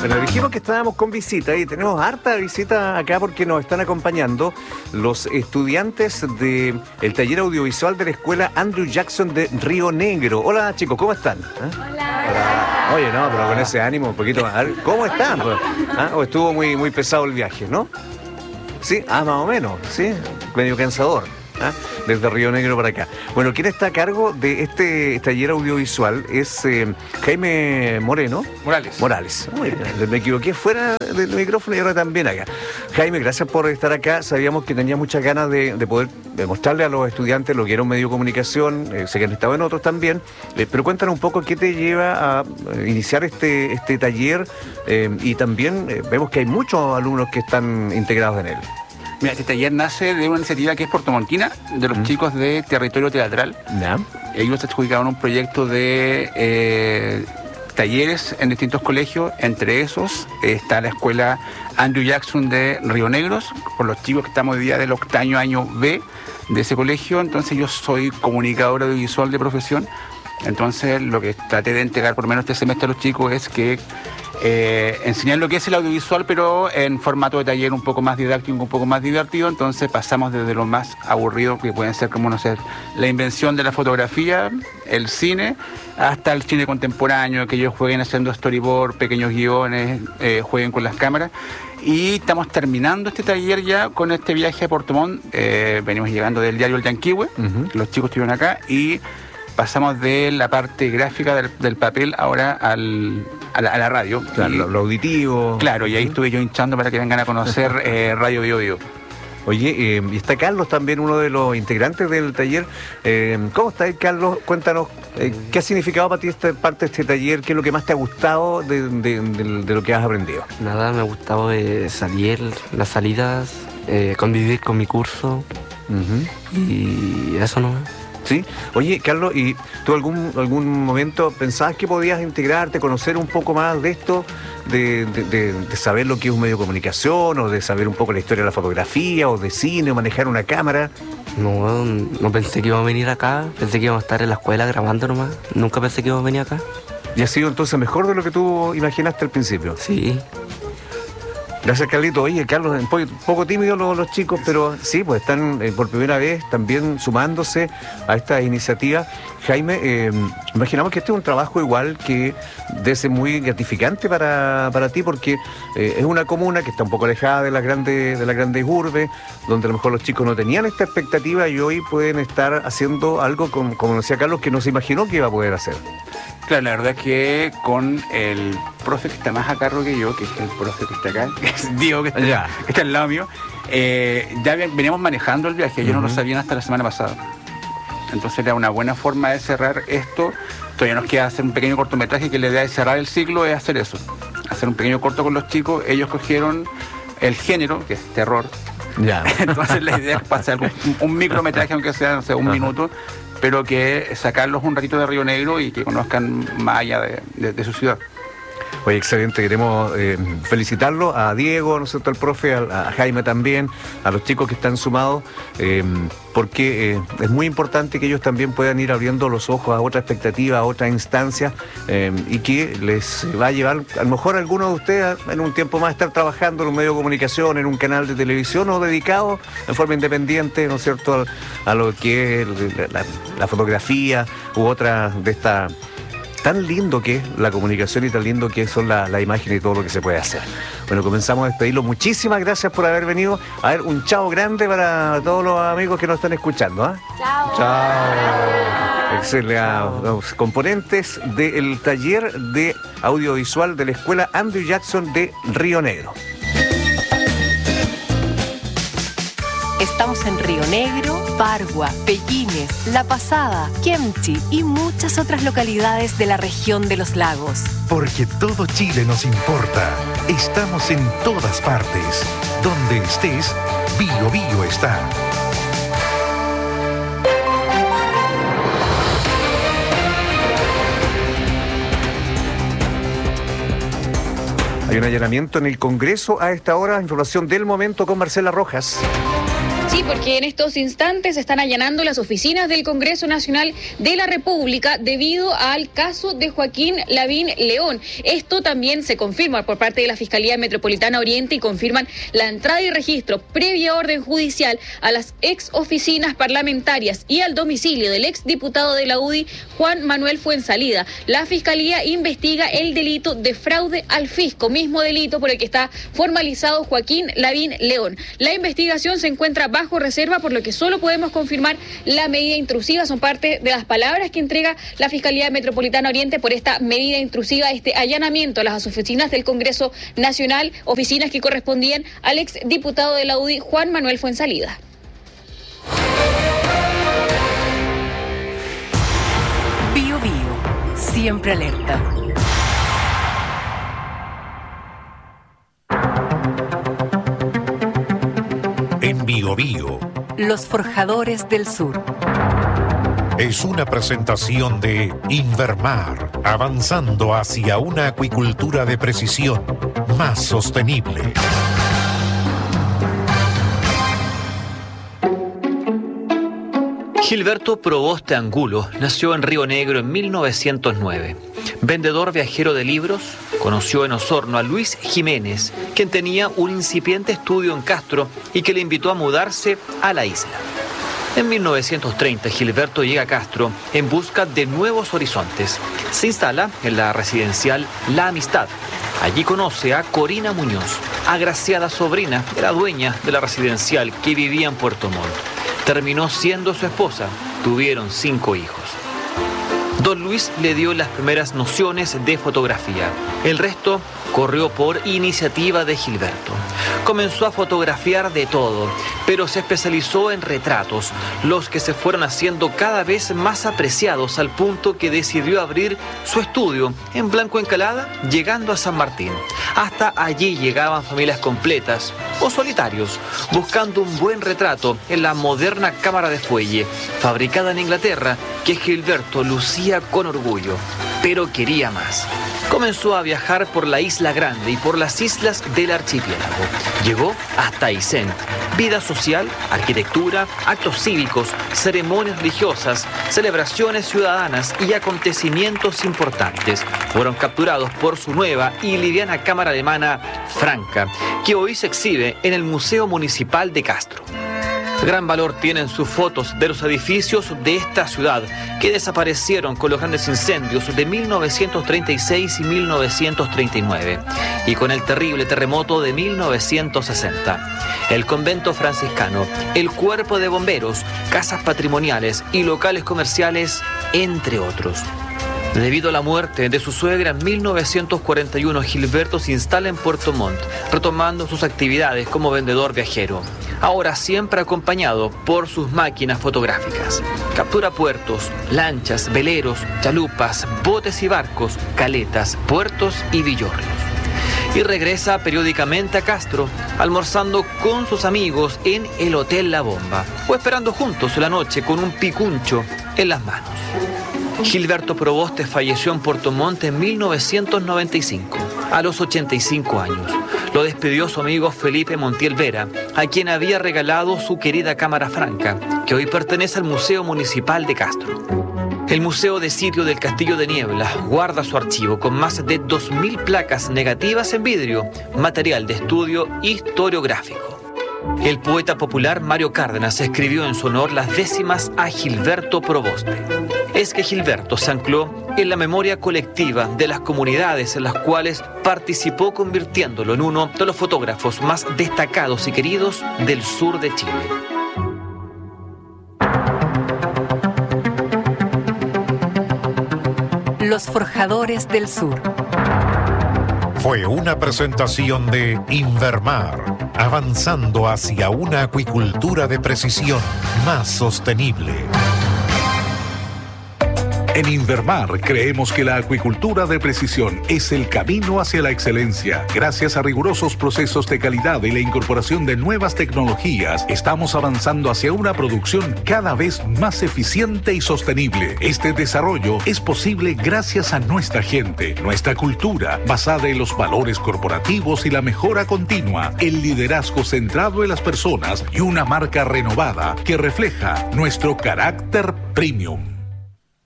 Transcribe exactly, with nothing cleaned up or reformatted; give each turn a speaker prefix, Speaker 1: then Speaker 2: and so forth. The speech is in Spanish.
Speaker 1: Bueno, dijimos que estábamos con visita y tenemos harta visita acá porque nos están acompañando los estudiantes del taller audiovisual de la escuela Andrew Jackson de Río Negro. Hola chicos, ¿cómo están? ¿Eh?
Speaker 2: Hola.
Speaker 1: Hola. Oye, no, pero con ese ánimo un poquito más. A ver, ¿cómo están? ¿Ah? ¿O estuvo muy, muy pesado el viaje, no? Sí, ah, más o menos, sí, medio cansador. ¿Ah? Desde Río Negro para acá. Bueno, quien está a cargo de este taller audiovisual es eh, Jaime Moreno.
Speaker 3: Morales.
Speaker 1: Morales. Uy, me equivoqué fuera del micrófono y ahora también acá. Jaime, gracias por estar acá. Sabíamos que tenía muchas ganas de, de poder demostrarle a los estudiantes lo que era un medio de comunicación. Eh, sé que han estado en otros también. Eh, pero cuéntanos un poco qué te lleva a iniciar este, este taller eh, y también eh, vemos que hay muchos alumnos que están integrados en él.
Speaker 3: Mira, este taller nace de una iniciativa que es portomontina, de los mm. chicos de Territorio Teatral.
Speaker 1: ¿Ya?
Speaker 3: Ellos se adjudicaron un proyecto de eh, talleres en distintos colegios. Entre esos está la escuela Andrew Jackson de Río Negros, por los chicos que estamos hoy día del octavo año B de ese colegio. Entonces yo soy comunicador audiovisual de profesión. Entonces lo que traté de entregar por lo menos este semestre a los chicos es que Eh, enseñar lo que es el audiovisual, pero en formato de taller un poco más didáctico, un poco más divertido. Entonces pasamos desde lo más aburrido, que pueden ser como, no sé, la invención de la fotografía, el cine, hasta el cine contemporáneo, que ellos jueguen haciendo storyboard, pequeños guiones, eh, jueguen con las cámaras. Y estamos terminando este taller ya con este viaje a Puerto Montt. Eh, venimos llegando del diario El Yanquihue, uh-huh. Los chicos estuvieron acá y pasamos de la parte gráfica del, del papel ahora al, a, la, a la radio.
Speaker 1: Claro,
Speaker 3: y,
Speaker 1: lo, lo auditivo.
Speaker 3: Claro, y ahí estuve yo hinchando para que vengan a conocer eh, Radio Bio Bio.
Speaker 1: Oye, eh, y está Carlos también, uno de los integrantes del taller. Eh, ¿Cómo está, Carlos? Cuéntanos, eh, ¿qué ha significado para ti esta parte de este taller? ¿Qué es lo que más te ha gustado de, de, de, de lo que has aprendido?
Speaker 4: Nada, me ha gustado eh, salir, las salidas, eh, convivir con mi curso, uh-huh. y eso no.
Speaker 1: ¿Sí? Oye, Carlos, ¿y tú algún algún momento pensabas que podías integrarte, conocer un poco más de esto, de, de, de, de saber lo que es un medio de comunicación, o de saber un poco la historia de la fotografía, o de cine, o manejar una cámara?
Speaker 4: No, no pensé que íbamos a venir acá, pensé que íbamos a estar en la escuela grabando nomás, nunca pensé que íbamos a venir acá.
Speaker 1: ¿Y ha sido entonces mejor de lo que tú imaginaste al principio?
Speaker 4: Sí.
Speaker 1: Gracias, Carlito. Oye, Carlos, un poco, poco tímidos los, los chicos, pero sí, pues están eh, por primera vez también sumándose a esta iniciativa. Jaime, eh, imaginamos que este es un trabajo igual que debe ser muy gratificante para, para ti, porque eh, es una comuna que está un poco alejada de las grandes, de las grandes urbes, donde a lo mejor los chicos no tenían esta expectativa y hoy pueden estar haciendo algo, como, como decía Carlos, que no se imaginó que iba a poder hacer.
Speaker 3: Claro, la verdad es que con el profe que está más a cargo que yo, que es el profe que está acá, que es Diego, que está, yeah. que está al lado mío, eh, ya veníamos manejando el viaje, ellos uh-huh. no lo sabían hasta la semana pasada. Entonces era una buena forma de cerrar esto. Todavía nos queda hacer un pequeño cortometraje, que la idea de cerrar el ciclo es hacer eso, hacer un pequeño corto con los chicos. Ellos cogieron el género, que es terror.
Speaker 1: Yeah.
Speaker 3: Entonces la idea es pasar un, un micrometraje, aunque sea, no sé, un uh-huh. minuto, pero que sacarlos un ratito de Río Negro y que conozcan más allá de, de, de su ciudad.
Speaker 1: Oye, excelente, queremos eh, felicitarlo a Diego, ¿no es cierto?, al profe, a, a Jaime también, a los chicos que están sumados, eh, porque eh, es muy importante que ellos también puedan ir abriendo los ojos a otra expectativa, a otra instancia, eh, y que les va a llevar, a lo mejor a algunos de ustedes en un tiempo más, estar trabajando en un medio de comunicación, en un canal de televisión, o dedicado en forma independiente, ¿no es cierto?, a, a lo que es la, la fotografía u otra de estas. Tan lindo que es la comunicación y tan lindo que son las la imágenes y todo lo que se puede hacer. Bueno, comenzamos a despedirlo. Muchísimas gracias por haber venido. A ver, un chao grande para todos los amigos que nos están escuchando. ¿eh?
Speaker 2: Chao.
Speaker 1: Chao. Excelente. Chao. Los componentes del taller de audiovisual de la escuela Andrew Jackson de Río Negro.
Speaker 5: Estamos en Río Negro, Pargua, Pellines, La Pasada, Kemchi y muchas otras localidades de la región de los lagos.
Speaker 6: Porque todo Chile nos importa. Estamos en todas partes. Donde estés, Bio Bio está.
Speaker 1: Hay un allanamiento en el Congreso a esta hora. Información del momento con Marcela Rojas.
Speaker 2: Sí, Sí, porque en estos instantes están allanando las oficinas del Congreso Nacional de la República debido al caso de Joaquín Lavín León. Esto también se confirma por parte de la Fiscalía Metropolitana Oriente y confirman la entrada y registro previa orden judicial a las ex oficinas parlamentarias y al domicilio del ex diputado de la U D I, Juan Manuel Fuenzalida. La Fiscalía investiga el delito de fraude al fisco, mismo delito por el que está formalizado Joaquín Lavín León. La investigación se encuentra bajo reserva, por lo que solo podemos confirmar la medida intrusiva. Son parte de las palabras que entrega la Fiscalía Metropolitana Oriente por esta medida intrusiva, este allanamiento a las oficinas del Congreso Nacional, oficinas que correspondían al ex diputado de la U D I, Juan Manuel Fuenzalida.
Speaker 5: Bio Bio, siempre alerta.
Speaker 6: En Bio Bio.
Speaker 5: Los Forjadores del Sur.
Speaker 6: Es una presentación de Invermar, avanzando hacia una acuicultura de precisión más sostenible.
Speaker 7: Gilberto Proboste Angulo nació en Río Negro en mil novecientos nueve. Vendedor viajero de libros, conoció en Osorno a Luis Jiménez, quien tenía un incipiente estudio en Castro y que le invitó a mudarse a la isla. En mil novecientos treinta, Gilberto llega a Castro en busca de nuevos horizontes. Se instala en la residencial La Amistad. Allí conoce a Corina Muñoz, agraciada sobrina de la dueña de la residencial que vivía en Puerto Montt. Terminó siendo su esposa. Tuvieron cinco hijos. Don Luis le dio las primeras nociones de fotografía. El resto corrió por iniciativa de Gilberto. Comenzó a fotografiar de todo, pero se especializó en retratos, los que se fueron haciendo cada vez más apreciados al punto que decidió abrir su estudio en Blanco Encalada, llegando a San Martín. Hasta allí llegaban familias completas o solitarios, buscando un buen retrato en la moderna cámara de fuelle, fabricada en Inglaterra, que Gilberto lucía con orgullo, pero quería más. Comenzó a viajar por la Isla Grande y por las islas del archipiélago. Llegó hasta Aysén. Vida social, arquitectura, actos cívicos, ceremonias religiosas, celebraciones ciudadanas y acontecimientos importantes fueron capturados por su nueva y liviana cámara alemana Franca, que hoy se exhibe en el Museo Municipal de Castro. Gran valor tienen sus fotos de los edificios de esta ciudad que desaparecieron con los grandes incendios de mil novecientos treinta y seis y mil novecientos treinta y nueve y con el terrible terremoto de mil novecientos sesenta. El convento franciscano, el cuerpo de bomberos, casas patrimoniales y locales comerciales, entre otros. Debido a la muerte de su suegra en mil novecientos cuarenta y uno, Gilberto se instala en Puerto Montt, retomando sus actividades como vendedor viajero. Ahora siempre acompañado por sus máquinas fotográficas. Captura puertos, lanchas, veleros, chalupas, botes y barcos, caletas, puertos y villorrios. Y regresa periódicamente a Castro, almorzando con sus amigos en el Hotel La Bomba, o esperando juntos la noche con un picuncho en las manos. Gilberto Proboste falleció en Puerto Montt en mil novecientos noventa y cinco, a los ochenta y cinco años. Lo despidió su amigo Felipe Montiel Vera, a quien había regalado su querida cámara Franca, que hoy pertenece al Museo Municipal de Castro. El Museo de Sitio del Castillo de Niebla guarda su archivo con más de dos mil placas negativas en vidrio, material de estudio historiográfico. El poeta popular Mario Cárdenas escribió en su honor las décimas a Gilberto Proboste. Es que Gilberto se ancló en la memoria colectiva de las comunidades en las cuales participó, convirtiéndolo en uno de los fotógrafos más destacados y queridos del sur de Chile.
Speaker 5: Los Forjadores del Sur.
Speaker 6: Fue una presentación de Invermar, avanzando hacia una acuicultura de precisión más sostenible. En Invermar creemos que la acuicultura de precisión es el camino hacia la excelencia. Gracias a rigurosos procesos de calidad y la incorporación de nuevas tecnologías, estamos avanzando hacia una producción cada vez más eficiente y sostenible. Este desarrollo es posible gracias a nuestra gente, nuestra cultura, basada en los valores corporativos y la mejora continua, el liderazgo centrado en las personas y una marca renovada que refleja nuestro carácter premium.